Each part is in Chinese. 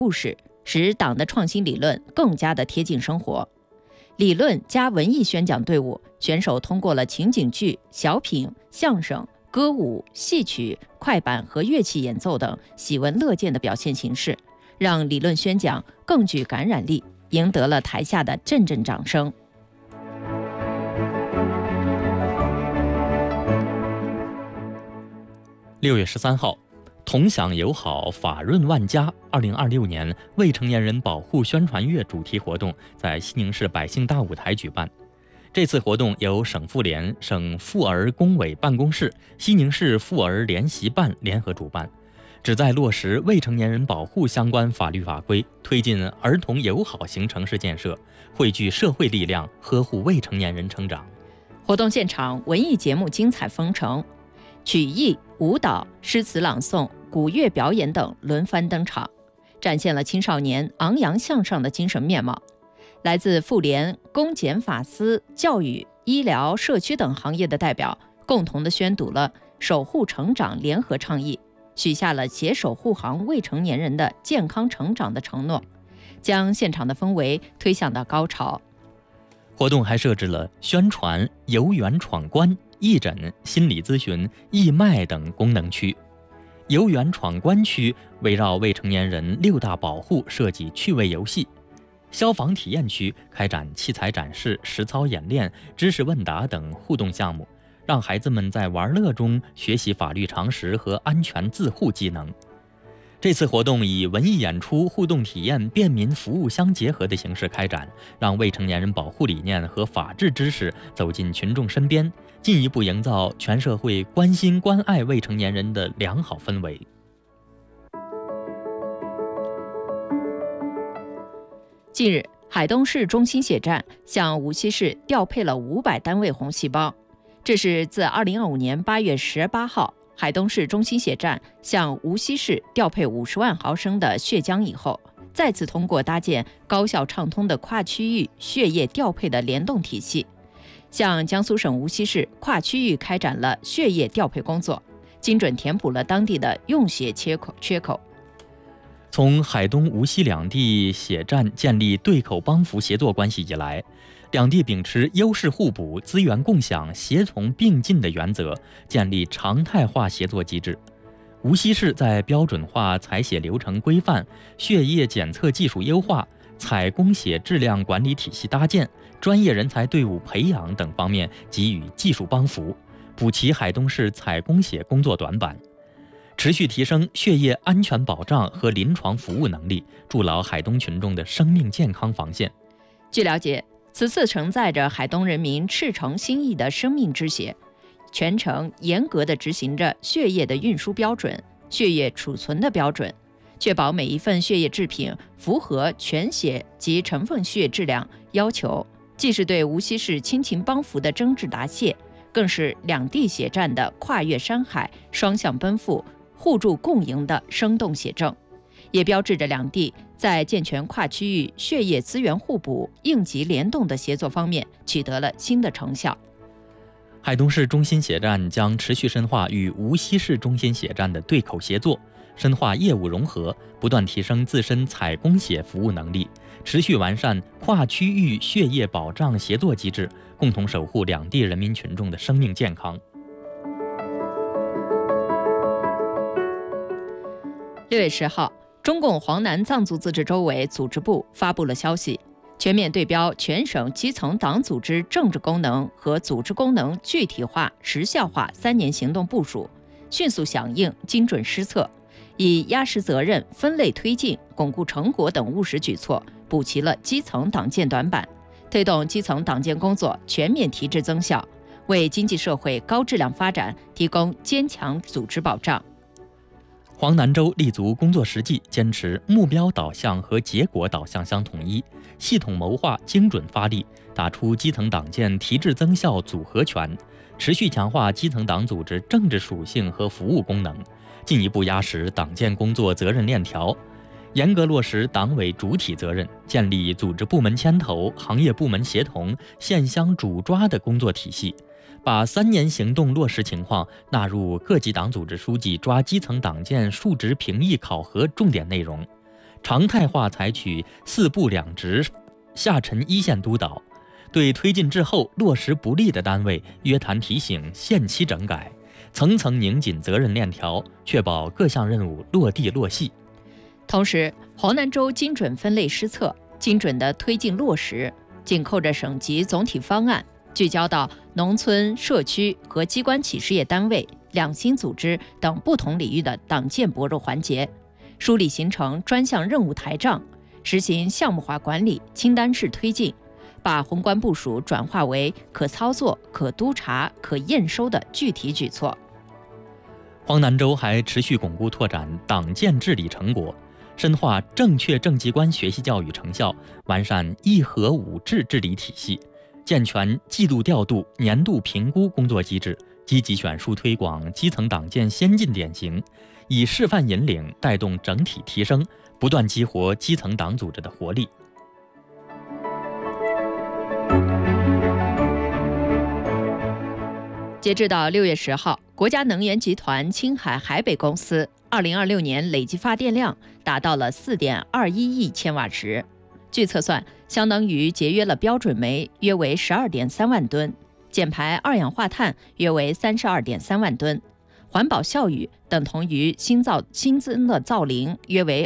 故事，使党的创新理论更加的贴近生活。理论加文艺宣讲队伍选手通过了情景剧、小品、相声、歌舞、戏曲、快板和乐器演奏等喜闻乐见的表现形式，让理论宣讲更具感染力，赢得了台下的阵阵掌声。 6月13号，同享友好，法润万家2026年未成年人保护宣传月主题活动在西宁市百姓大舞台举办。这次活动由省妇联、省妇儿工委办公室、西宁市妇儿联席办联合主办，旨在落实未成年人保护相关法律法规，推进儿童友好型城市建设，汇聚社会力量，呵护未成年人成长。 活动现场文艺节目精彩纷呈，曲艺、舞蹈、诗词朗诵、古乐表演等轮番登场，展现了青少年昂扬向上的精神面貌。来自妇联、公检法司、教育、医疗、社区等行业的代表共同地宣读了守护成长联合倡议，许下了携手护航未成年人的健康成长的承诺，将现场的氛围推向到高潮。 活动还设置了宣传、游园闯关、义诊、心理咨询、义卖等功能区。游园闯关区围绕未成年人6大保护设计趣味游戏，消防体验区开展器材展示、实操演练、知识问答等互动项目，让孩子们在玩乐中学习法律常识和安全自护技能。这次活动以文艺演出、互动体验、便民服务相结合的形式开展，让未成年人保护理念和法治知识走进群众身边，进一步营造全社会关心关爱未成年人的良好氛围。 近日，海东市中心血站向无锡市调配了500单位红细胞，这是自2025年8月18号海东市中心血站向无锡市调配50万毫升的血浆以后，再次通过搭建高效畅通的跨区域血液调配的联动体系，向江苏省无锡市跨区域开展了血液调配工作，精准填补了当地的用血缺口。 从海东、无锡两地血站建立对口帮扶协作关系以来，两地秉持优势互补、资源共享、协同并进的原则，建立常态化协作机制。无锡市在标准化采血流程规范、血液检测技术优化、采供血质量管理体系搭建、专业人才队伍培养等方面给予技术帮扶，补齐海东市采供血工作短板，持续提升血液安全保障和临床服务能力，筑牢海东群众的生命健康防线。 据了解，此次承载着海东人民赤诚心意的生命之血，全程严格地执行着血液的运输标准、血液储存的标准，确保每一份血液制品符合全血及成分血质量要求，既是对无锡市亲情帮扶的真挚答谢，更是两地血站的跨越山海、双向奔赴、互助共赢的生动写证，也标志着两地在健全跨区域血液资源互补、应急联动的协作方面取得了新的成效。 海东市中心血站将持续深化与无锡市中心血站的对口协作，深化业务融合，不断提升自身采供血服务能力，持续完善跨区域血液保障协作机制，共同守护两地人民群众的生命健康。 6月10号，中共黄南藏族自治州委组织部发布了消息，全面对标全省基层党组织政治功能和组织功能具体化、实效化3年行动部署，迅速响应、精准施策，以压实责任、分类推进、巩固成果等务实举措，补齐了基层党建短板，推动基层党建工作全面提质增效，为经济社会高质量发展提供坚强组织保障。 黄南州立足工作实际，坚持目标导向和结果导向相统一，系统谋划、精准发力，打出基层党建提质增效组合拳，持续强化基层党组织政治属性和服务功能，进一步压实党建工作责任链条，严格落实党委主体责任，建立组织部门牵头、行业部门协同、县乡主抓的工作体系，把3年行动落实情况纳入各级党组织书记抓基层党建述职评议考核重点内容， 常态化采取4部2职、下沉一线督导，对推进滞后、落实不力的单位约谈提醒、限期整改，层层拧紧责任链条，确保各项任务落地落细。 同时，黄南州精准分类施策、精准的推进落实，紧扣着省级总体方案，聚焦到农村、社区和机关企事业单位、两性组织等不同领域的党建薄弱环节，梳理形成专项任务台账，实行项目化管理、清单式推进，把宏观部署转化为可操作、可督查、可验收的具体举措。 黄南州还持续巩固拓展党建治理成果，深化正确正机关学习教育成效，完善一核5治治理体系，健全季度调度、年度评估工作机制，积极选树推广基层党建先进典型，以示范引领带动整体提升，不断激活基层党组织的活力。 截至到6月10号，国家能源集团青海海北公司2026年累计发电量达到了4.21亿千瓦时，据测算，相当于节约了标准煤约为12.3万吨，减排二氧化碳约为32.3万吨，环保效益等同于新增的造林约为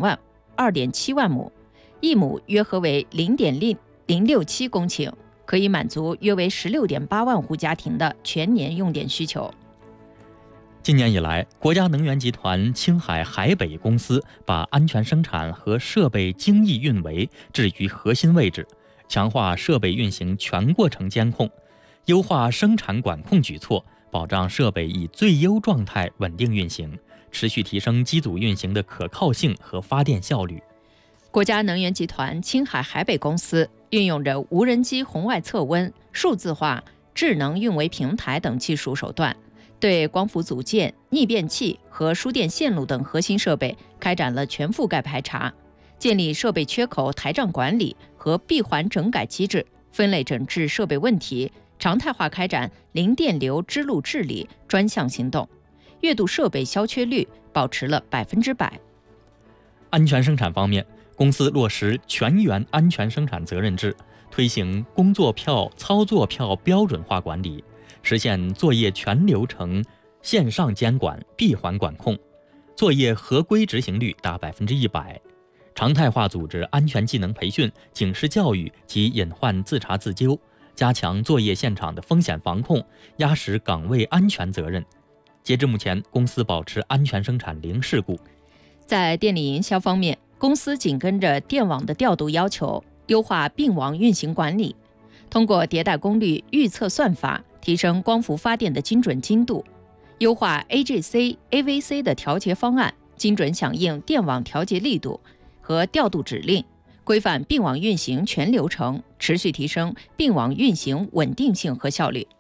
2.7万亩，一亩约合为0.067公顷，可以满足约为16.8万户家庭的全年用电需求。 今年以来，国家能源集团青海海北公司把安全生产和设备精益运维置于核心位置，强化设备运行全过程监控，优化生产管控举措，保障设备以最优状态稳定运行，持续提升机组运行的可靠性和发电效率。 国家能源集团青海海北公司运用着无人机红外测温、数字化、智能运维平台等技术手段，对光伏组件、逆变器和输电线路等核心设备开展了全覆盖排查，建立设备缺口台账管理和闭环整改机制，分类整治设备问题，常态化开展零电流支路治理专项行动，月度设备销缺率保持了100%。 安全生产方面，公司落实全员安全生产责任制，推行工作票、操作票标准化管理，实现作业全流程线上监管、闭环管控，作业合规执行率达100%。常态化组织安全技能培训、警示教育及隐患自查自纠，加强作业现场的风险防控，压实岗位安全责任。截至目前，公司保持安全生产零事故。 在电力营销方面，公司紧跟着电网的调度要求，优化并网运行管理，通过迭代功率预测算法，提升光伏发电的精准精度，优化 AGC、AVC 的调节方案，精准响应电网调节力度和调度指令，规范并网运行全流程，持续提升并网运行稳定性和效率。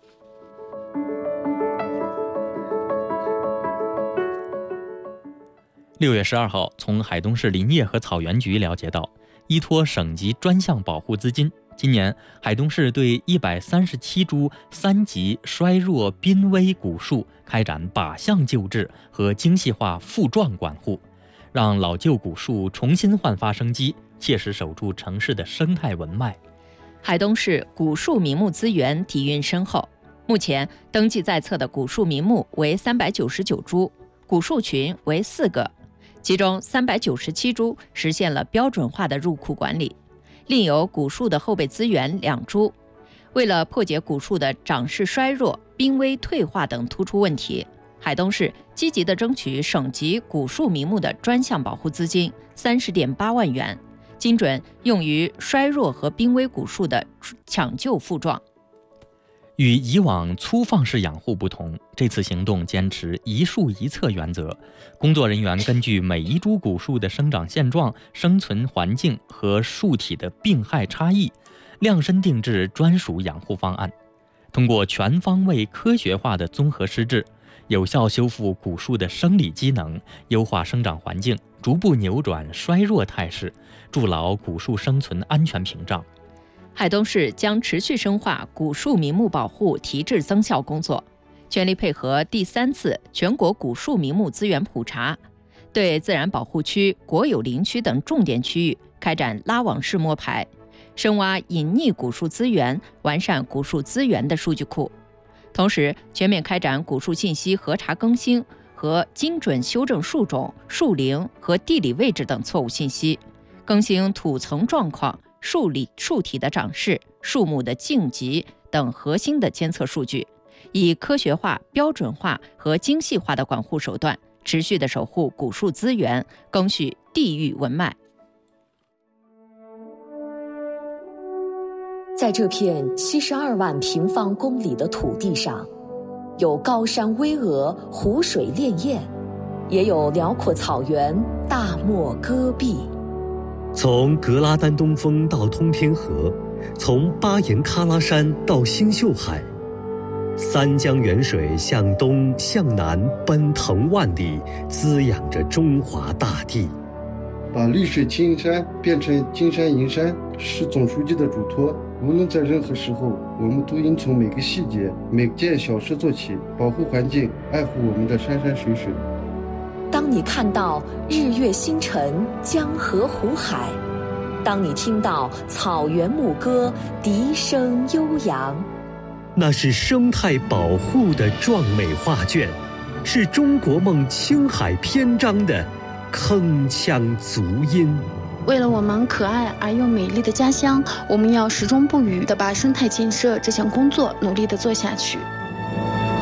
6月12号，从海东市林业和草原局了解到，依托省级专项保护资金，今年海东市对137株3级衰弱濒危古树开展靶向救治和精细化复壮管护，让老旧古树重新焕发生机，切实守住城市的生态文脉。 海东市古树名木资源底蕴深厚，目前登记在册的古树名木为399株，古树群为4个，其中397株实现了标准化的入库管理，另有古树的后备资源2株。为了破解古树的长势衰弱、濒危退化等突出问题，海东市积极地争取省级古树名木的专项保护资金30.8万元，精准用于衰弱和濒危古树的抢救复壮。 与以往粗放式养护不同，这次行动坚持一树一册原则，工作人员根据每一株古树的生长现状、生存环境和树体的病害差异，量身定制专属养护方案，通过全方位科学化的综合施治，有效修复古树的生理机能，优化生长环境，逐步扭转衰弱态势，筑牢古树生存安全屏障。 海东市将持续深化古树名木保护提质增效工作，全力配合第3次全国古树名木资源普查， 对自然保护区、国有林区等重点区域开展拉网式摸排，深挖隐匿古树资源，完善古树资源的数据库。同时，全面开展古树信息核查更新和精准修正树种、树龄和地理位置等错误信息，更新土层状况、树体的长势、树木的径级等核心的监测数据，以科学化、标准化和精细化的管护手段，持续地守护古树资源，赓续地域文脉。 在这片72万平方公里的土地上，有高山巍峨、湖水潋滟，也有辽阔草原、大漠戈壁。 从格拉丹东峰到通天河，从巴颜喀拉山到星宿海，三江源水向东向南奔腾万里，滋养着中华大地。 把绿水青山变成金山银山，是总书记的嘱托。无论在任何时候，我们都应从每个细节、每件小事做起，保护环境，爱护我们的山山水水。 当你看到日月星辰、江河湖海，当你听到草原牧歌笛声悠扬， 那是生态保护的壮美画卷，是中国梦青海篇章的铿锵足音。 为了我们可爱而又美丽的家乡，我们要始终不渝地把生态建设这项工作努力地做下去。